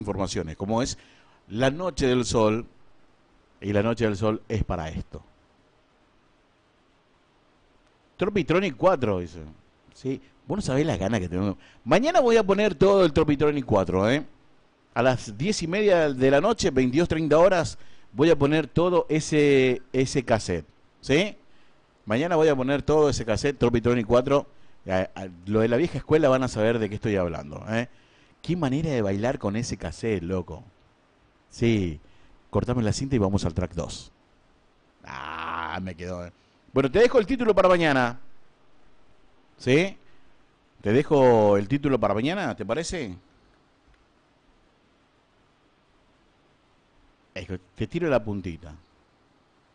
informaciones, como es la Noche del Sol, y la Noche del Sol es para esto. Tropitronic 4, dice. Sí, vos no sabés las ganas que tengo. Mañana voy a poner todo el Tropitronic 4, ¿eh? A las 10:30 de la noche, 22:30 horas, voy a poner todo ese cassette, ¿sí? Mañana voy a poner todo ese cassette, Tropitronic 4. Lo de la vieja escuela van a saber de qué estoy hablando, ¿eh? Qué manera de bailar con ese cassette, loco. Sí, cortame la cinta y vamos al track 2. Ah, me quedó. Bueno, te dejo el título para mañana. ¿Sí? Te dejo el título para mañana, ¿te parece? Te tiro la puntita.